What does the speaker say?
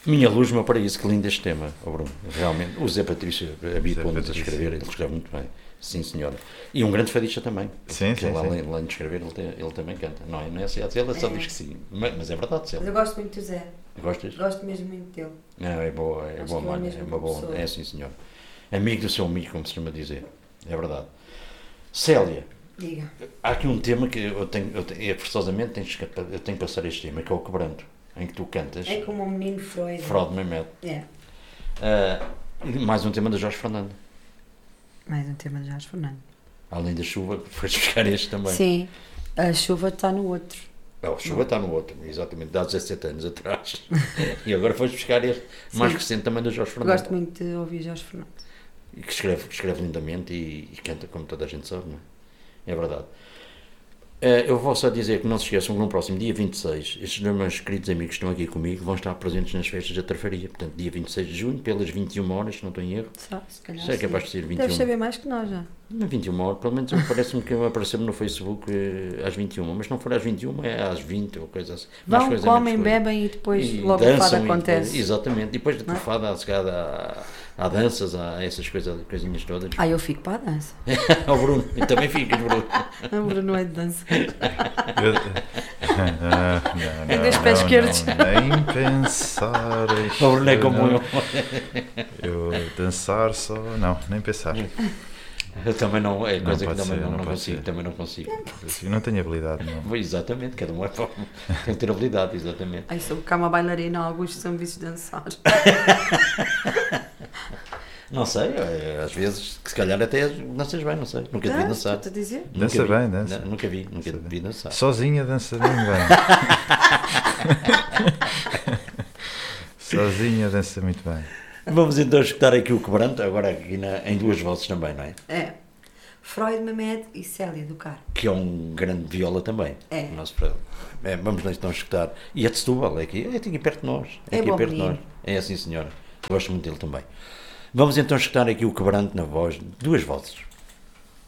Minha luz, meu paraíso, que lindo este tema, oh Bruno. Realmente, o Zé Patrício habituou-nos a Patrício. escrever, ele escreve muito bem. Sim, senhora. E um grande fadista também. Sim, Porque sim, ele, sim. além de escrever, ele também canta. Não é? Não é assim, ele só diz que sim. Mas é verdade, Mas Célia. eu gosto muito do Zé. Gostas? Gosto mesmo muito dele. Não, é boa, Acho boa que ele é malha, mesmo é uma uma boa. pessoa. É sim, senhor. Amigo do seu amigo, como se chama dizer. É verdade. Célia, Diga. há aqui um tema que forçosamente eu tenho que passar este tema, que é o quebranto, em que tu cantas. É como o menino Freud. Freud Mehmet. É. Mais um tema da Jorge Fernando. Mais um tema de Jorge Fernando. Além da chuva, foste buscar este também. Sim. A chuva está no outro. A chuva está no outro, exatamente, há 17 anos atrás. E agora foste buscar este, mais Sim. recente também da Jorge Fernando. Gosto muito de ouvir Jorge Fernando. E que escreve lindamente e canta como toda a gente sabe, não é? É verdade. Eu vou só dizer que não se esqueçam que no próximo dia 26, estes meus queridos amigos que estão aqui comigo vão estar presentes nas festas da Tarfaria. Portanto, dia 26 de junho, pelas 21 horas, se não estou em erro. Só, se calhar. Isso é sim. capaz de ser 21. Deves saber mais que nós já. Não, 21 horas, pelo menos parece-me que apareceu-me no Facebook às 21, mas se não for às 21 é às 20 ou coisa assim. Mais Vão, coisa, comem, menos coisa. bebem e depois E logo a fada dançam acontece. Exatamente, e depois de Não é? fada há danças, há essas coisinhas todas. Ah, eu fico para a dança. Ao Bruno, e também ficas, Bruno. A Bruno é de dança. É dois pés esquerdos. Nem pensar. O Bruno é como eu. Eu dançar só. Não, nem pensar. Eu também não, é Não coisa que pode também ser, não não pode consigo, ser. também não consigo. Eu não tenho habilidade, não. Pois, exatamente, cada um tem que ter habilidade, exatamente. Ai, sou cá uma bailarina, alguns são vistos dançar. Não sei, às vezes, que se calhar até danças bem, não sei, nunca te vi dançar. Estou a dizer? Dança Nunca vi. bem, dança. Nunca te vi dançar. Sozinha dança bem, bem. Sozinha dança muito bem. Vamos então escutar aqui o quebranto, agora aqui em duas vozes também, não é? É. Freud Mehmet e Célia do Carmo. Que é um grande viola também. É. O nosso Freud. Vamos lá então escutar. E é de Setúbal, é aqui perto de nós. É aqui bom perto de menino. nós. É assim, senhora. Gosto muito dele também. Vamos então escutar aqui o quebranto na voz, duas vozes.